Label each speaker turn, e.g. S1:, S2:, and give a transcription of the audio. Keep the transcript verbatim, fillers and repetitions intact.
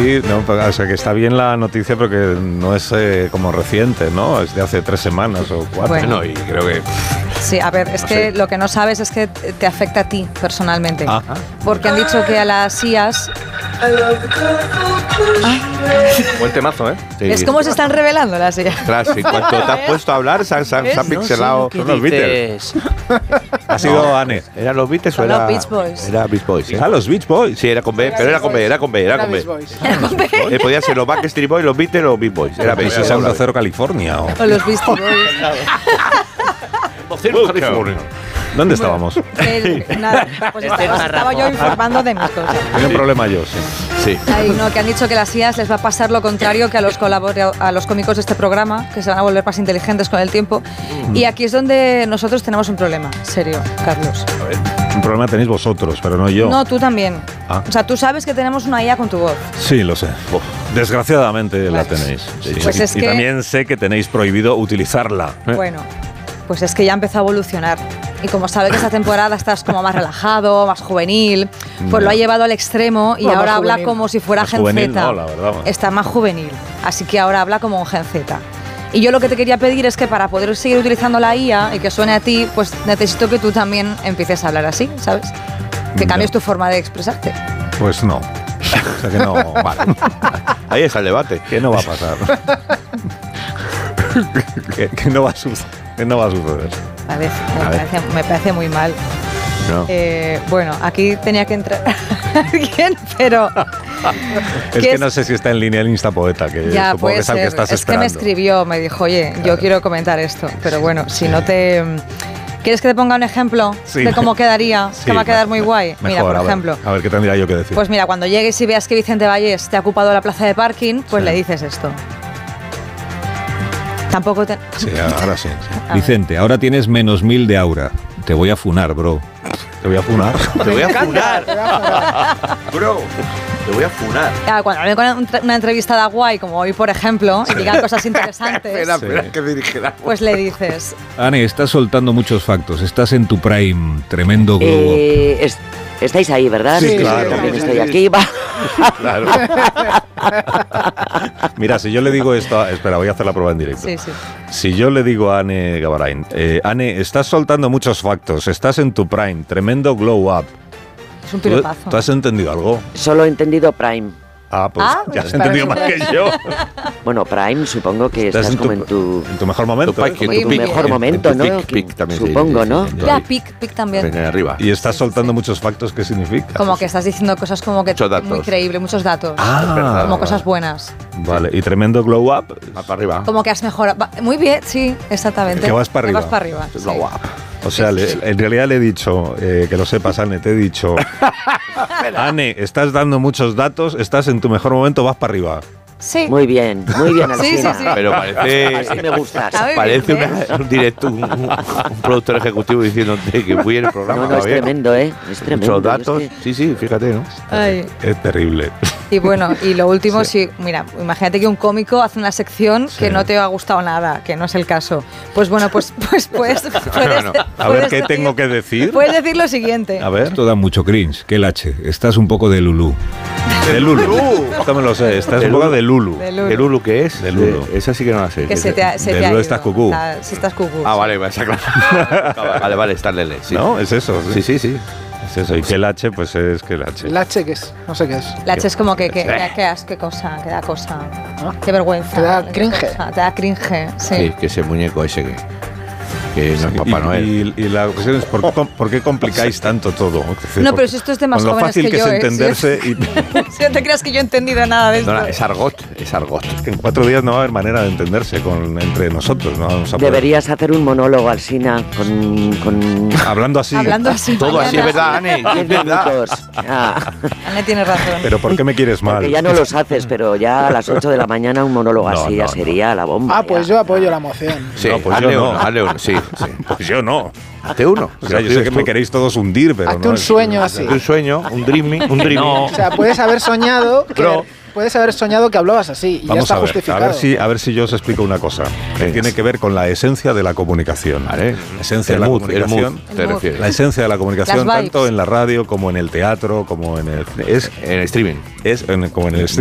S1: Sí, no, o sea que está bien la noticia, pero que no es eh, como reciente, ¿no? Es de hace tres semanas o cuatro.
S2: Bueno.
S3: Bueno, y creo que...
S2: Sí, a ver, es
S3: No
S2: que
S3: sé.
S2: lo que no sabes es que te afecta a ti personalmente.
S1: Ah.
S2: Porque han dicho que a las I As...
S4: Buen temazo, ¿eh?
S3: Sí,
S2: Es como se están revelando las I As.
S3: Claro, en cuanto te has puesto a hablar, se han, se han- se han pixelado.
S4: Son los Beatles.
S1: Ha sido Anne.
S3: ¿Eran los Beatles o
S2: Son
S3: era...?
S2: los Beach Boys.
S3: Era Beach Boys, ¿eh?
S1: Ah, los Beach Boys.
S3: Sí, era con B, pero era con B, era con B, era con B. Eh, podía ser los Backstreet Boys, los Beatles o los Beach Boys. Era B.
S1: Eso es Onda Cero California. ¿O?
S2: O los Beastie Boys.
S1: ¿Dónde estábamos?
S2: El- nada, pues
S4: Este
S2: estaba,
S4: es
S2: estaba yo informando de mis cosas.
S1: Tengo un problema yo, sí.
S3: Sí.
S2: Ay, no, que han dicho que a las I As les va a pasar lo contrario que a los, colabora- a los cómicos de este programa, que se van a volver más inteligentes con el tiempo. Y aquí es donde nosotros tenemos un problema, serio, Carlos.
S1: Un problema tenéis vosotros, pero no yo.
S2: No, tú también.
S1: Ah.
S2: O sea, tú sabes que tenemos una I A con tu voz.
S1: Sí, lo sé. Desgraciadamente la
S2: Pues-
S1: tenéis. Sí.
S2: pues
S1: y,
S2: es
S1: y
S2: que-
S1: también sé que tenéis prohibido utilizarla.
S2: Bueno, pues es que ya empezó a evolucionar. Y como sabe que esta temporada estás como más relajado, más juvenil, pues lo ha llevado al extremo y
S5: No, más
S2: ahora habla
S5: juvenil.
S2: como si fuera
S1: Más
S2: Gen
S1: juvenil
S2: Z.
S1: no, la verdad.
S2: Está más juvenil. Así que ahora habla como un Gen Z. Y yo lo que te quería pedir es que para poder seguir utilizando la I A y que suene a ti, pues necesito que tú también empieces a hablar así, ¿sabes? Que
S1: Ya.
S2: cambies tu forma de expresarte.
S1: Pues no. O sea que no, vale.
S3: Ahí está el debate.
S1: Que no va a pasar. que, que no va a suceder. Que no va a suceder.
S2: Parece-
S3: A
S2: me,
S3: ver.
S2: parece, me parece muy mal.
S3: No.
S2: Eh, bueno, aquí tenía que entrar alguien, pero...
S1: Es
S2: ¿Qué
S1: que
S2: es?
S1: no sé si está en línea el Instapoeta, que
S2: Ya,
S1: supongo
S2: puede
S1: que es al que
S2: ser.
S1: estás
S2: Es que me
S1: esperando.
S2: escribió, me dijo, oye, yo quiero comentar esto. Pero bueno, si no te... ¿Quieres que te ponga un ejemplo
S1: Sí.
S2: de cómo quedaría?
S1: Sí,
S2: que va a quedar
S1: mejor,
S2: muy guay. Mira,
S1: mejor,
S2: por
S1: a ver,
S2: ejemplo.
S1: a ver, ¿qué tendría yo que decir?
S2: Pues mira, cuando llegues y veas que Vicente Vallés te ha ocupado la plaza de parking, pues
S1: Sí.
S2: le dices esto. Tampoco te...
S1: Sí, ahora sí. sí.
S2: A ver.
S6: Vicente, ahora tienes menos mil de aura. Te voy a funar, bro.
S1: Te voy a funar.
S3: Te voy a funar,
S5: Te voy a funar.
S3: bro. Te voy a funar.
S2: Claro, cuando hable con una- una entrevistada guay, como hoy, por ejemplo, y digan cosas interesantes,
S3: Espera,
S1: Sí.
S3: espera, que dirigirá.
S2: pues le dices...
S6: Anne, estás soltando muchos factos. Estás en tu prime. Tremendo globo.
S7: Eh, es- estáis ahí, ¿verdad?
S5: Sí,
S7: Que yo
S5: claro.
S7: también
S5: Sí,
S7: estoy
S3: sí,
S7: aquí. Va.
S1: Claro. Mira, si yo le digo esto... a- Espera, voy a hacer la prueba en directo.
S2: Sí, sí.
S1: Si yo le digo a Anne Gabarain, eh, Anne, estás soltando muchos factos, estás en tu prime, tremendo glow up.
S2: Es un
S1: ¿Tú,
S2: piropazo.
S1: tú has entendido algo?
S7: Solo he entendido Prime.
S1: Ah, pues
S2: Ah,
S1: ya has
S2: pues
S1: entendido
S2: para
S1: más
S2: eso.
S1: que yo.
S7: Bueno, Prime supongo que
S1: Estás
S7: estás,
S1: en tu-
S7: como en tu,
S1: En tu mejor momento.
S3: Tu
S1: ¿eh?
S3: pick,
S2: Muy
S7: tu
S2: bien.
S7: mejor
S3: En-
S7: momento,
S3: en tu
S7: ¿no?
S3: pick, pick también, sí,
S7: Supongo,
S3: sí,
S7: ¿no?
S3: sí, sí.
S2: Ya, pic, pic también.
S3: Venga, arriba.
S1: Y estás
S2: Sí,
S1: soltando
S2: sí.
S1: muchos factos, ¿qué significa?
S2: Como que estás diciendo cosas como que
S3: Muchos datos.
S2: muy creíble, muchos datos.
S1: Ah,
S2: como cosas
S1: vale.
S2: buenas.
S1: Vale, y tremendo glow up.
S3: Va para arriba.
S2: Como que has mejorado. Va- Muy bien, sí, exactamente.
S1: Que vas para
S2: Que
S1: arriba.
S2: Vas para arriba. sí.
S3: Glow up.
S1: O sea, le- en realidad le he dicho, eh, que lo sepas, Anne, te he dicho, Anne, estás dando muchos datos, estás en tu mejor momento, vas para arriba.
S2: Sí.
S7: Muy bien, muy bien,
S2: Sí, sí,
S7: Alsina.
S2: sí.
S3: Pero parece...
S7: Así me gustas.
S2: A ver,
S3: Parece
S2: ¿eh?
S3: una- un directo, un, un- un productor ejecutivo diciéndote que fui en el programa.
S7: No, no, es
S3: está bien.
S7: tremendo, ¿eh? Es tremendo.
S3: Muchos datos.
S7: es que-
S3: Sí, sí, fíjate, ¿no?
S2: Ay.
S1: Es terrible.
S2: Y bueno, y lo último, sí. mira, imagínate que un cómico hace una sección
S1: Sí.
S2: que no te ha gustado nada, que no es el caso. Pues bueno, pues, pues, pues puedes,
S3: no.
S1: A ver,
S2: puedes
S1: ¿qué
S2: decir-
S1: tengo que decir?
S2: Puedes decir lo siguiente.
S1: A ver,
S6: Esto da mucho cringe. Qué lache. Estás un poco de Lulú.
S1: de Lulu. Esto me lo sé, estás
S3: De
S1: un poco
S3: Lulu.
S1: de Lulu.
S2: De Lulu.
S3: ¿El Lulu qué es?
S1: De Lulu.
S3: Eh, esa sí que no la sé.
S2: Que se te ha, se
S1: de
S2: te ha
S1: Lulu
S2: ido.
S1: estás cucú.
S2: Está- Si estás cucú.
S3: Ah,
S2: sí.
S3: vale, me está claro. Vale, vale, está lele. Sí.
S1: ¿No? Es eso.
S3: Sí, sí, sí.
S1: Es eso. Y que el H, pues es que el H.
S5: ¿El H qué es? No sé qué es.
S2: La H es como que, que, que, que as- qué cosa, que da cosa. Qué vergüenza.
S5: Te da
S2: qué
S5: cringe.
S2: cosa, Te da cringe, sí.
S3: Sí, que ese muñeco ese que, que no es Papá
S1: y,
S3: Noel.
S1: y- y la cuestión es, ¿por, qué com- por qué complicáis tanto todo? Es decir,
S2: No,
S1: por-
S2: pero si esto es de más
S1: con lo
S2: jóvenes
S1: fácil
S2: que
S1: que,
S2: yo,
S1: es
S2: ¿eh?
S1: entenderse y
S2: Si no te creas que yo he entendido nada de esto.
S3: No, no, es argot, es argot.
S1: que en cuatro días no va a haber manera de entenderse con, entre nosotros. No vamos a poder-
S7: Deberías hacer un monólogo, Alsina, con, con
S1: Hablando así.
S2: Hablando así.
S3: Todo así es verdad, Anne, es
S7: diez
S3: verdad.
S7: minutos. Ah,
S2: Anne tiene razón.
S1: Pero ¿por qué me quieres mal?
S7: porque ya no los haces, pero ya a las ocho de la mañana un monólogo
S1: No,
S7: así
S1: no,
S7: ya
S1: no.
S7: sería la bomba.
S5: Ah, pues
S7: ya.
S5: yo apoyo la moción.
S3: Sí,
S1: No, pues
S3: hazle
S1: yo no.
S3: uno, hazle uno, sí, sí.
S1: Pues yo no.
S3: Hazte uno.
S1: O sea, yo sé que me queréis todos hundir, pero
S5: Hazte
S1: no
S5: un
S1: es-
S5: sueño así.
S3: Hazte un sueño, un dreaming, un dreaming.
S1: No.
S5: O sea, puedes haber soñado que,
S3: Bro.
S5: puedes haber soñado que hablabas así y ya
S1: Vamos
S5: está
S1: a ver, a
S5: justificado.
S1: ver, si, a ver si yo os explico una cosa que
S3: Venga.
S1: tiene que ver con la esencia de la comunicación.
S3: Vale.
S1: La esencia
S3: El
S1: de la
S3: mood, el
S1: comunicación.
S3: mood,
S2: El
S3: te
S2: mood.
S3: refieres.
S1: La esencia de la comunicación,
S2: Las vibes.
S1: tanto en la radio como en el teatro, como en el. Es,
S3: En el streaming.
S1: es en- como en el
S3: Me